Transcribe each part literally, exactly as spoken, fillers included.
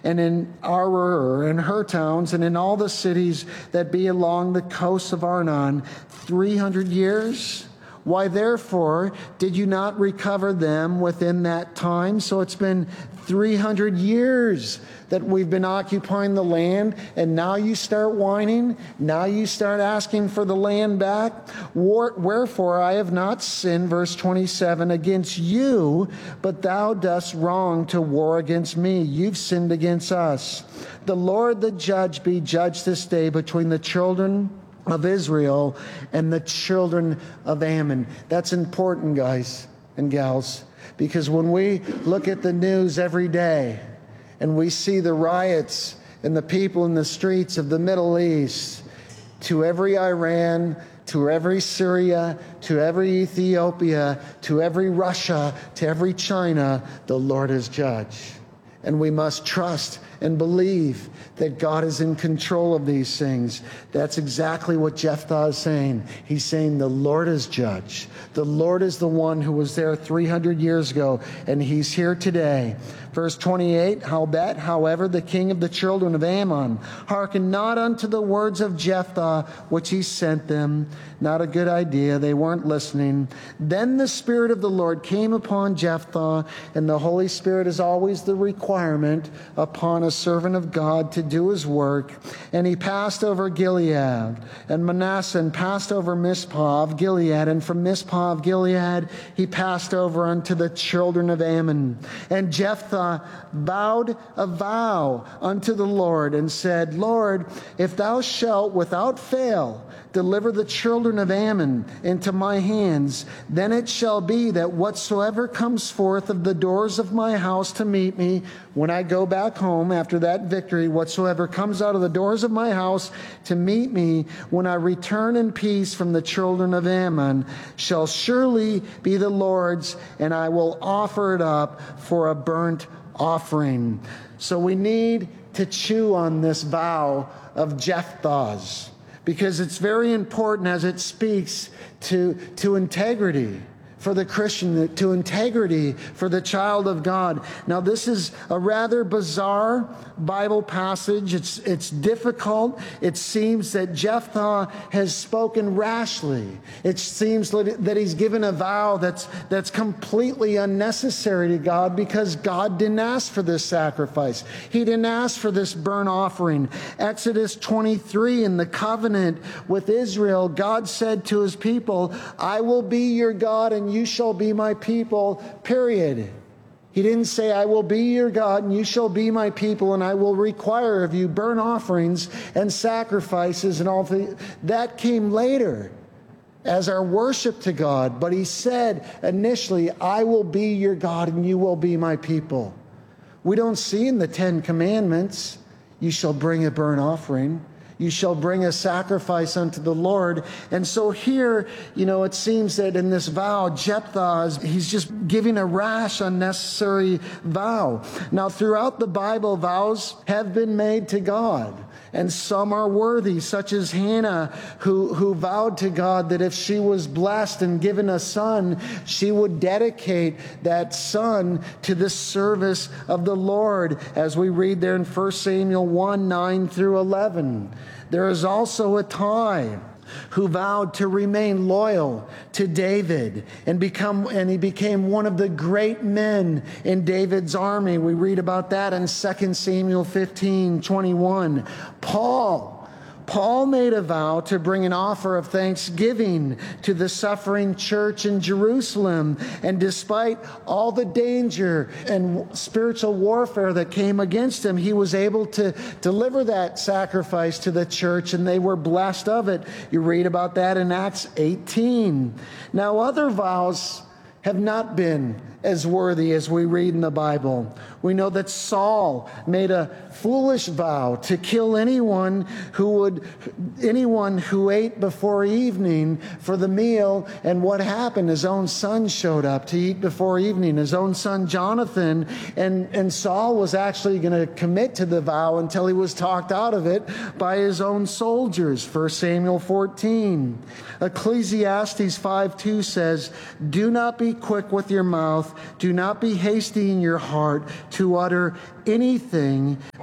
and in Aroer and her towns, and in all the cities that be along the coasts of Arnon, three hundred years? Why therefore did you not recover them within that time? So it's been three hundred years that we've been occupying the land, and now you start whining? Now you start asking for the land back? Wherefore I have not sinned, verse twenty-seven, against you, but thou dost wrong to war against me. You've sinned against us. The Lord the judge be judged this day between the children of Israel and the children of Ammon. That's important, guys and gals, because when we look at the news every day and we see the riots and the people in the streets of the Middle East, to every Iran, to every Syria, to every Ethiopia, to every Russia, to every China, the Lord is judge. And we must trust and believe that God is in control of these things. That's exactly what Jephthah is saying. He's saying the Lord is judge. The Lord is the one who was there three hundred years ago, and he's here today. Verse twenty-eight, Howbeit, however, the king of the children of Ammon hearkened not unto the words of Jephthah, which he sent them. Not a good idea. They weren't listening. Then the Spirit of the Lord came upon Jephthah, and the Holy Spirit is always the requirement upon a servant of God to do his work. And he passed over Gilead, and Manasseh, and passed over Mizpah of Gilead, and from Mizpah of Gilead he passed over unto the children of Ammon. And Jephthah vowed a vow unto the Lord, and said, Lord, if thou shalt without fail deliver the children of Ammon into my hands, then it shall be that whatsoever comes forth of the doors of my house to meet me, when I go back home after that victory, whatsoever comes out of the doors of my house to meet me, when I return in peace from the children of Ammon, shall surely be the Lord's, and I will offer it up for a burnt offering. So we need to chew on this vow of Jephthah's, because it's very important as it speaks to, to integrity for the Christian, to integrity for the child of God. Now, this is a rather bizarre Bible passage. It's, it's difficult. It seems that Jephthah has spoken rashly. It seems that he's given a vow that's, that's completely unnecessary to God, because God didn't ask for this sacrifice. He didn't ask for this burnt offering. Exodus twenty-three, in the covenant with Israel, God said to his people, I will be your God and you shall be my people, period. He didn't say, I will be your God and you shall be my people, and I will require of you burnt offerings and sacrifices and all the, that came later as our worship to God. But he said initially, I will be your God and you will be my people. We don't see in the Ten Commandments, you shall bring a burnt offering. You shall bring a sacrifice unto the Lord. And so here, you know, it seems that in this vow, Jephthah, is, he's just giving a rash, unnecessary vow. Now, throughout the Bible, vows have been made to God. And some are worthy, such as Hannah, who, who vowed to God that if she was blessed and given a son, she would dedicate that son to the service of the Lord, as we read there in First Samuel one, nine through eleven. There is also Ittai, who vowed to remain loyal to David and become, and he became one of the great men in David's army. We read about that in Second Samuel fifteen, twenty-one. Paul, Paul made a vow to bring an offer of thanksgiving to the suffering church in Jerusalem. And despite all the danger and spiritual warfare that came against him, he was able to deliver that sacrifice to the church, and they were blessed of it. You read about that in Acts eighteen. Now, other vows have not been as worthy as we read in the Bible. We know that Saul made a foolish vow to kill anyone who would, anyone who ate before evening for the meal. And what happened? His own son showed up to eat before evening, his own son Jonathan. And, and Saul was actually going to commit to the vow until he was talked out of it by his own soldiers. First Samuel fourteen. Ecclesiastes five two says, do not be quick with your mouth, do not be hasty in your heart to utter anything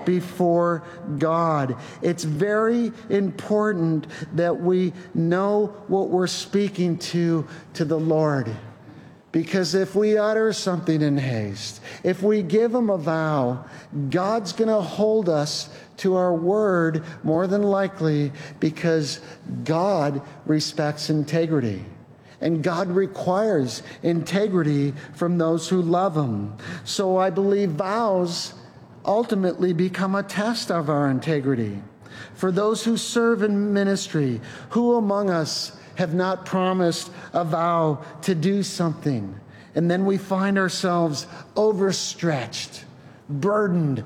before God. It's very important that we know what we're speaking to to the Lord. Because if we utter something in haste, if we give him a vow, God's going to hold us to our word more than likely, because God respects integrity. And God requires integrity from those who love him. So I believe vows ultimately become a test of our integrity. For those who serve in ministry, who among us have not promised a vow to do something, and then we find ourselves overstretched, burdened,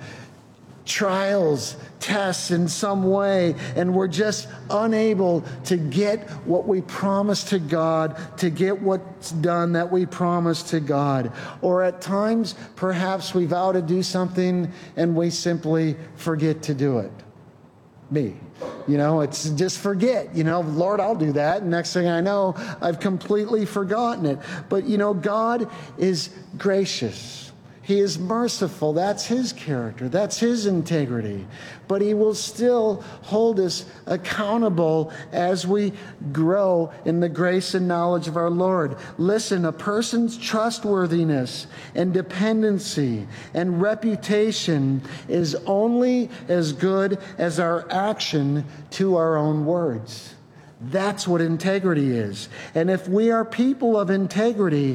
trials, tests in some way, and we're just unable to get what we promised to God, to get what's done that we promised to God. Or at times, perhaps we vow to do something and we simply forget to do it. Me. You know, it's just forget, you know, Lord, I'll do that. And next thing I know, I've completely forgotten it. But, you know, God is gracious. He is merciful. That's his character. That's his integrity. But he will still hold us accountable as we grow in the grace and knowledge of our Lord. Listen, a person's trustworthiness and dependency and reputation is only as good as our action to our own words. That's what integrity is. And if we are people of integrity,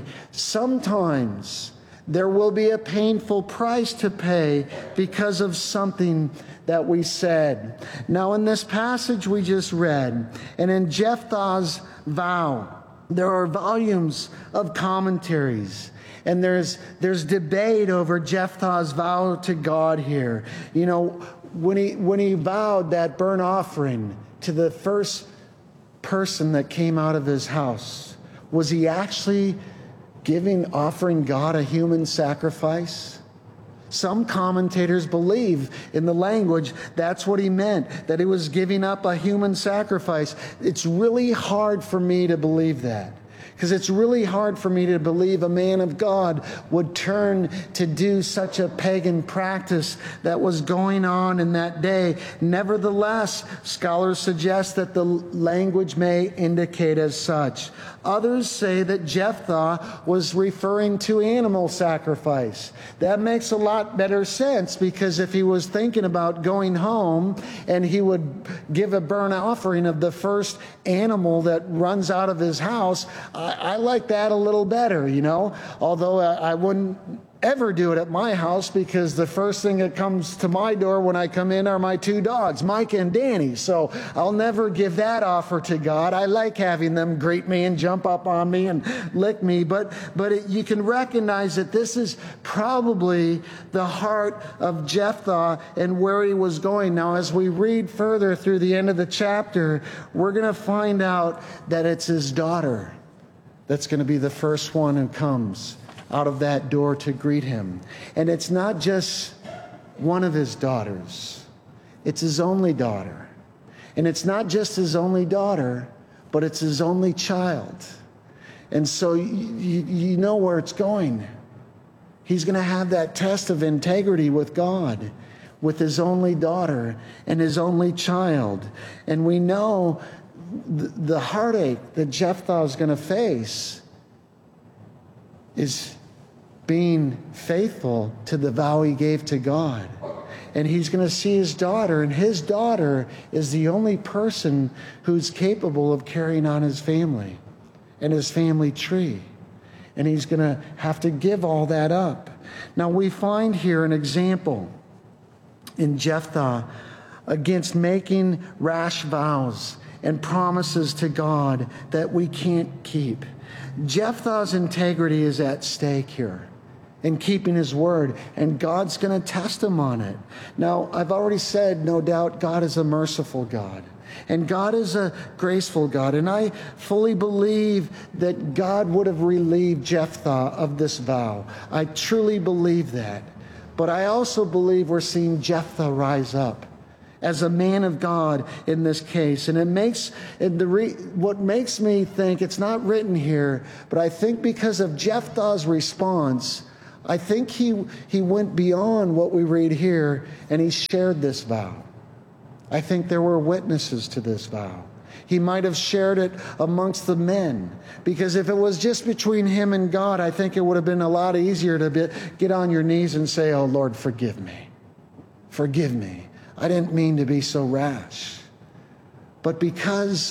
sometimes there will be a painful price to pay because of something that we said. Now, in this passage we just read, and in Jephthah's vow, there are volumes of commentaries. And there's there's debate over Jephthah's vow to God here. You know, when he when he vowed that burnt offering to the first person that came out of his house, was he actually giving, offering God a human sacrifice? Some commentators believe in the language that's what he meant, that he was giving up a human sacrifice. It's really hard for me to believe that, because it's really hard for me to believe a man of God would turn to do such a pagan practice that was going on in that day. Nevertheless, scholars suggest that the language may indicate as such. Others say that Jephthah was referring to animal sacrifice. That makes a lot better sense, because if he was thinking about going home and he would give a burnt offering of the first animal that runs out of his house, I, I like that a little better, you know, although I, I wouldn't ever do it at my house, because the first thing that comes to my door when I come in are my two dogs, Mike and Danny. So I'll never give that offer to God. I like having them greet me and jump up on me and lick me. But but it, you can recognize that this is probably the heart of Jephthah and where he was going. Now, as we read further through the end of the chapter, we're going to find out that it's his daughter that's going to be the first one who comes out of that door to greet him. And it's not just one of his daughters. It's his only daughter. And it's not just his only daughter, but it's his only child. And so you, you, you know where it's going. He's going to have that test of integrity with God, with his only daughter and his only child. And we know the, the heartache that Jephthah is going to face is being faithful to the vow he gave to God. And he's going to see his daughter, and his daughter is the only person who's capable of carrying on his family and his family tree. And he's going to have to give all that up. Now, we find here an example in Jephthah against making rash vows and promises to God that we can't keep. Jephthah's integrity is at stake here in keeping his word, and God's going to test him on it. Now, I've already said, no doubt, God is a merciful God, and God is a graceful God, and I fully believe that God would have relieved Jephthah of this vow. I truly believe that. But I also believe we're seeing Jephthah rise up as a man of God in this case. And it makes it the re, what makes me think, it's not written here, but I think because of Jephthah's response, I think he, he went beyond what we read here, and he shared this vow. I think there were witnesses to this vow. He might have shared it amongst the men, because if it was just between him and God, I think it would have been a lot easier to be, get on your knees and say, "Oh Lord, forgive me. Forgive me. I didn't mean to be so rash." But because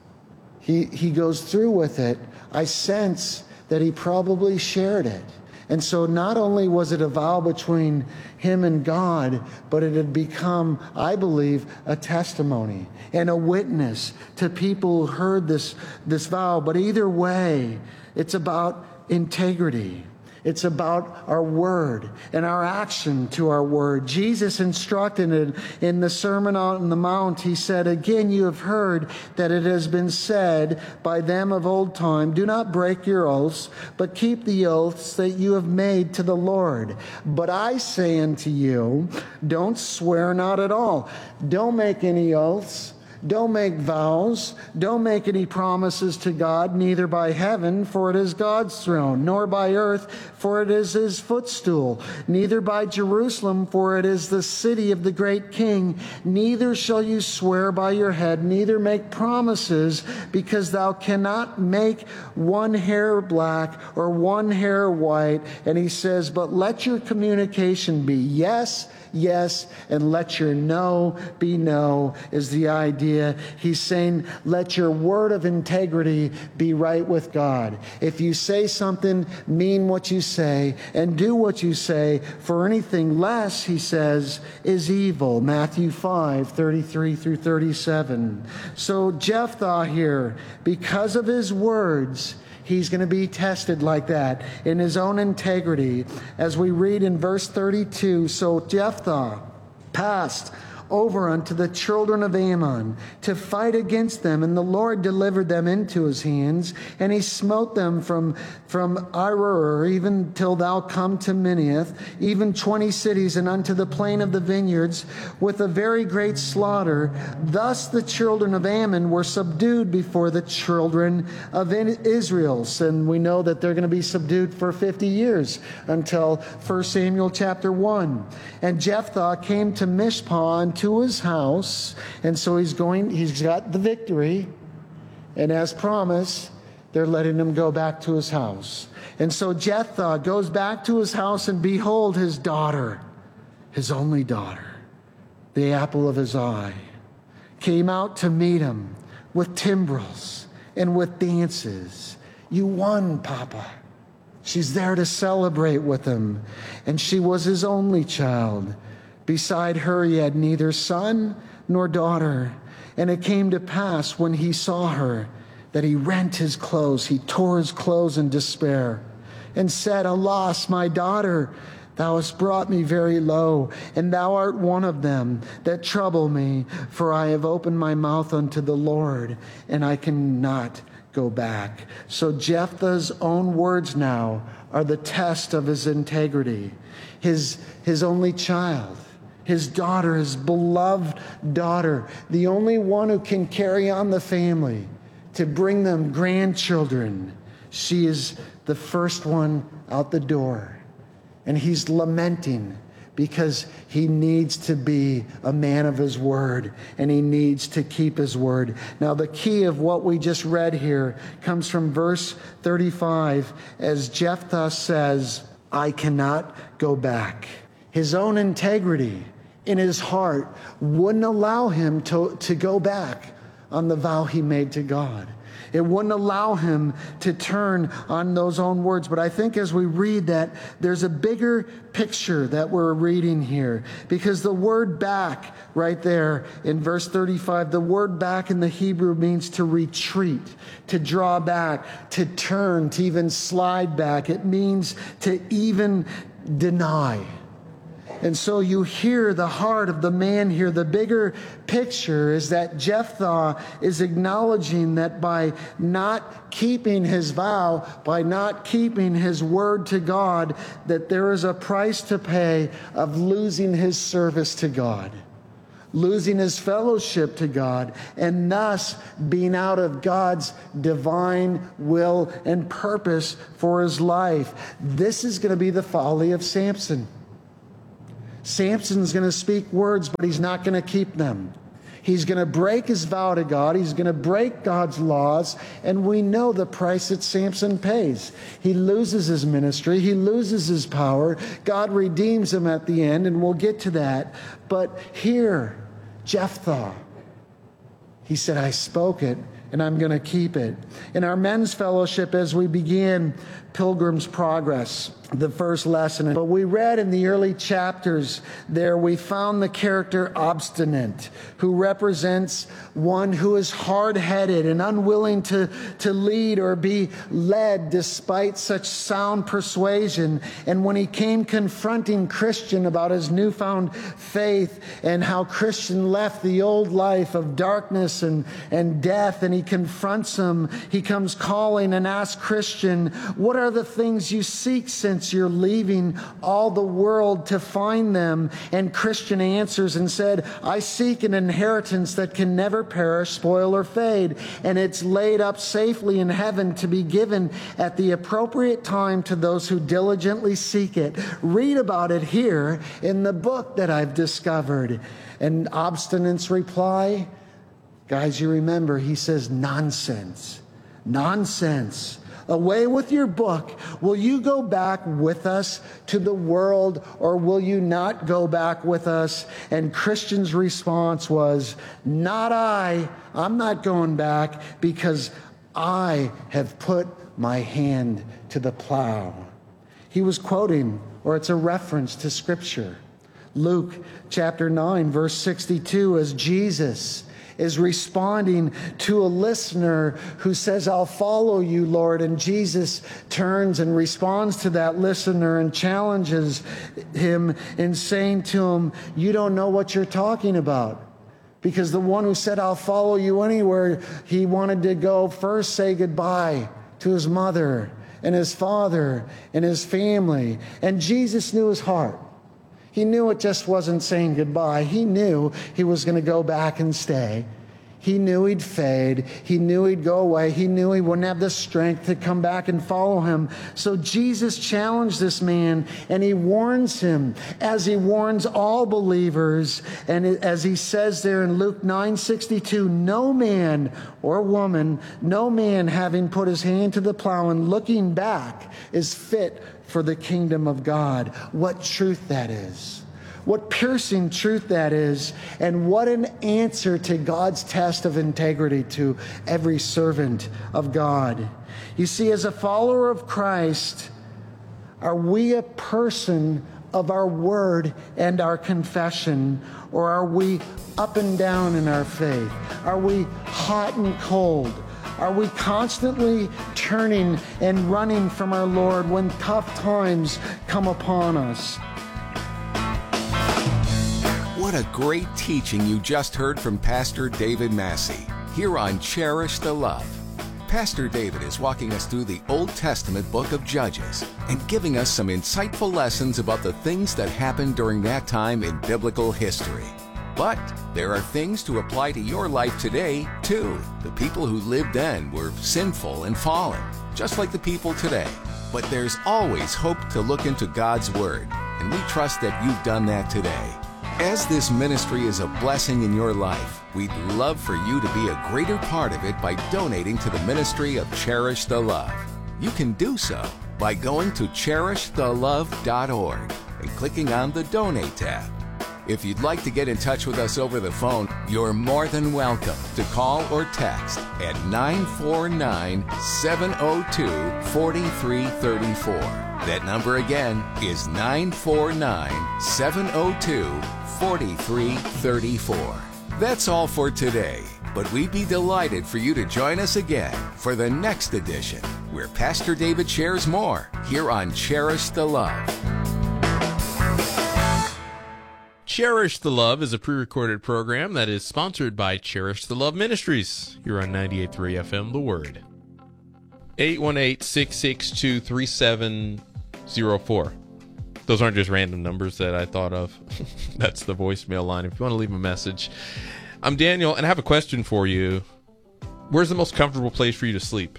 he, he goes through with it, I sense that he probably shared it. And so not only was it a vow between him and God, but it had become, I believe, a testimony and a witness to people who heard this, this vow. But either way, it's about integrity. It's about our word and our action to our word. Jesus instructed it in the Sermon on the Mount. He said, "Again, you have heard that it has been said by them of old time, 'Do not break your oaths, but keep the oaths that you have made to the Lord.' But I say unto you, don't swear not at all." Don't make any oaths. Don't make vows. Don't make any promises to God, neither by heaven, for it is God's throne, nor by earth, for it is his footstool, neither by Jerusalem, for it is the city of the great King. Neither shall you swear by your head, neither make promises, because thou cannot make one hair black or one hair white. And he says, "But let your communication be yes, yes, and let your no be no," is the idea. He's saying, let your word of integrity be right with God. If you say something, mean what you say, and do what you say, for anything less, he says, is evil. Matthew five, thirty-three through thirty-seven. So Jephthah here, because of his words, he's going to be tested like that in his own integrity. As we read in verse thirty-two, so Jephthah passed over unto the children of Ammon to fight against them, and the Lord delivered them into his hands, and he smote them from, from Aroer even till thou come to Minnith, even twenty cities, and unto the plain of the vineyards, with a very great slaughter. Thus the children of Ammon were subdued before the children of Israel. And we know that they're going to be subdued for fifty years until First Samuel chapter one. And Jephthah came to Mishpah and to his house, and so he's going, he's got the victory, and as promised, they're letting him go back to his house. And so Jephthah goes back to his house, and behold, his daughter, his only daughter, the apple of his eye, came out to meet him with timbrels and with dances. "You won, Papa." She's there to celebrate with him, and she was his only child. Beside her he had neither son nor daughter. And it came to pass when he saw her that he rent his clothes, he tore his clothes in despair, and said, "Alas, my daughter, thou hast brought me very low, and thou art one of them that trouble me, for I have opened my mouth unto the Lord, and I cannot go back." So Jephthah's own words now are the test of his integrity. His, his only child, his daughter, his beloved daughter, the only one who can carry on the family, to bring them grandchildren. She is the first one out the door. And he's lamenting because he needs to be a man of his word, and he needs to keep his word. Now, the key of what we just read here comes from verse thirty-five, as Jephthah says, "I cannot go back." His own integrity in his heart wouldn't allow him to, to go back on the vow he made to God. It wouldn't allow him to turn on those own words. But I think as we read that, there's a bigger picture that we're reading here. Because the word back right there in verse thirty-five, the word back in the Hebrew means to retreat, to draw back, to turn, to even slide back. It means to even deny. And so you hear the heart of the man here. The bigger picture is that Jephthah is acknowledging that by not keeping his vow, by not keeping his word to God, that there is a price to pay of losing his service to God, losing his fellowship to God, and thus being out of God's divine will and purpose for his life. This is going to be the folly of Samson. Samson's going to speak words, but he's not going to keep them. He's going to break his vow to God. He's going to break God's laws. And we know the price that Samson pays. He loses his ministry. He loses his power. God redeems him at the end, and we'll get to that. But here, Jephthah, he said, I spoke it, and I'm going to keep it. In our men's fellowship, as we began Pilgrim's Progress, the first lesson, but we read in the early chapters there, we found the character Obstinate, who represents one who is hard-headed and unwilling to, to lead or be led despite such sound persuasion. And when he came confronting Christian about his newfound faith and how Christian left the old life of darkness and, and death, and he confronts him, he comes calling and asks Christian, what are the things you seek since you're leaving all the world to find them? And Christian answers and said, I seek an inheritance that can never perish, spoil, or fade, and it's laid up safely in heaven to be given at the appropriate time to those who diligently seek it. Read about it here in the book that I've discovered. And Obstinate's reply, guys, you remember, he says, nonsense. Nonsense. Away with your book. Will you go back with us to the world, or will you not go back with us? And Christian's response was, not I. I'm not going back, because I have put my hand to the plow. He was quoting, or it's a reference to Scripture. Luke chapter nine, verse sixty-two, as Jesus is responding to a listener who says, I'll follow you, Lord. And Jesus turns and responds to that listener and challenges him in saying to him, you don't know what you're talking about. Because the one who said, I'll follow you anywhere, he wanted to go first say goodbye to his mother and his father and his family. And Jesus knew his heart. He knew it just wasn't saying goodbye. He knew he was going to go back and stay. He knew he'd fade. He knew he'd go away. He knew he wouldn't have the strength to come back and follow him. So Jesus challenged this man, and he warns him, as he warns all believers. And as he says there in Luke nine sixty-two, no man or woman, no man having put his hand to the plow and looking back is fit for the kingdom of God. What truth that is. What piercing truth that is, and what an answer to God's test of integrity to every servant of God. You see, as a follower of Christ, are we a person of our word and our confession, or are we up and down in our faith? Are we hot and cold? Are we constantly turning and running from our Lord when tough times come upon us? What a great teaching you just heard from Pastor David Massey here on Cherish the Love. Pastor David is walking us through the Old Testament book of Judges and giving us some insightful lessons about the things that happened during that time in biblical history. But there are things to apply to your life today, too. The people who lived then were sinful and fallen, just like the people today. But there's always hope to look into God's Word, and we trust that you've done that today. As this ministry is a blessing in your life, we'd love for you to be a greater part of it by donating to the ministry of Cherish the Love. You can do so by going to cherish the love dot org and clicking on the Donate tab. If you'd like to get in touch with us over the phone, you're more than welcome to call or text at nine four nine, seven oh two, four three three four. That number again is nine four nine, seven oh two, four three three four. That's all for today, but we'd be delighted for you to join us again for the next edition, where Pastor David shares more here on Cherish the Love. Cherish the Love is a pre-recorded program that is sponsored by Cherish the Love Ministries. You're on ninety-eight point three F M, The Word. eight one eight, six six two, three seven zero four. Those aren't just random numbers that I thought of. That's the voicemail line if you want to leave a message. I'm Daniel, and I have a question for you. Where's the most comfortable place for you to sleep?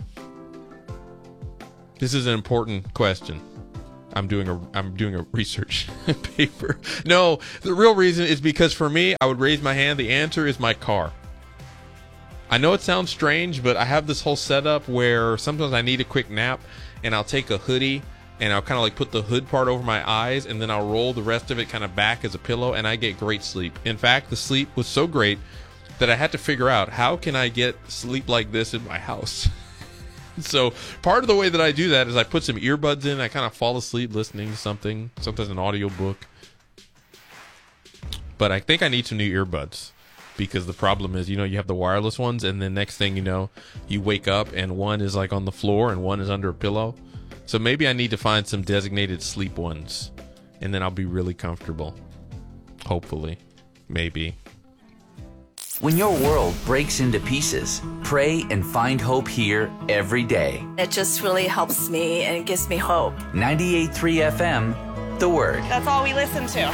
This is an important question. I'm doing a I'm doing a research paper. No, the real reason is because for me, I would raise my hand. The answer is my car. I know it sounds strange, but I have this whole setup where sometimes I need a quick nap, and I'll take a hoodie and I'll kind of like put the hood part over my eyes, and then I'll roll the rest of it kind of back as a pillow, and I get great sleep. In fact, the sleep was so great that I had to figure out, how can I get sleep like this in my house? So part of the way that I do that is I put some earbuds in. I kind of fall asleep listening to something, sometimes an audio book. But I think I need some new earbuds, because the problem is, you know, you have the wireless ones, and then next thing you know, you wake up and one is like on the floor and one is under a pillow. So maybe I need to find some designated sleep ones, and then I'll be really comfortable. Hopefully. Maybe. When your world breaks into pieces, pray and find hope here every day. It just really helps me and it gives me hope. ninety-eight point three F M, The Word. That's all we listen to.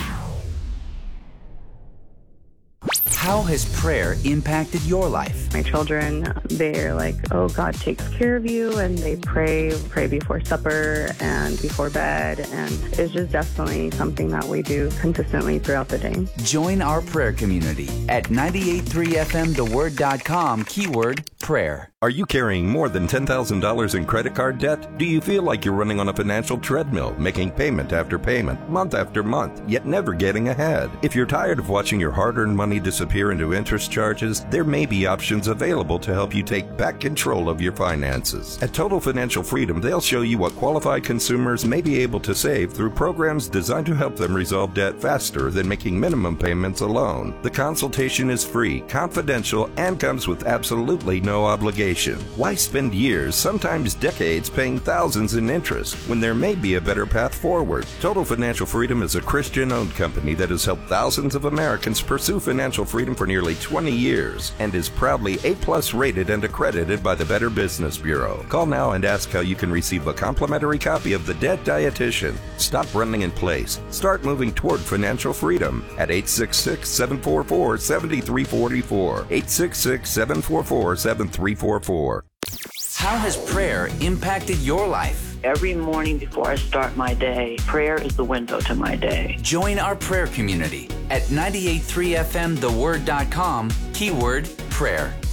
How has prayer impacted your life? My children, they're like, oh, God takes care of you, and they pray, pray before supper and before bed, and it's just definitely something that we do consistently throughout the day. Join our prayer community at ninety-eight point three F M the word dot com, keyword prayer. Are you carrying more than ten thousand dollars in credit card debt? Do you feel like you're running on a financial treadmill, making payment after payment, month after month, yet never getting ahead? If you're tired of watching your hard-earned money disappear into interest charges, there may be options available to help you take back control of your finances. At Total Financial Freedom, they'll show you what qualified consumers may be able to save through programs designed to help them resolve debt faster than making minimum payments alone. The consultation is free, confidential, and comes with absolutely no obligation. Why spend years, sometimes decades, paying thousands in interest when there may be a better path forward? Total Financial Freedom is a Christian-owned company that has helped thousands of Americans pursue financial freedom for nearly twenty years and is proudly A plus rated and accredited by the Better Business Bureau. Call now and ask how you can receive a complimentary copy of The Debt Dietitian. Stop running in place. Start moving toward financial freedom at eight six six, seven four four, seven three four four. eight six six, seven four four, seven three four four. How has prayer impacted your life? Every morning before I start my day, prayer is the window to my day. Join our prayer community at ninety-eight point three F M the word dot com, keyword prayer.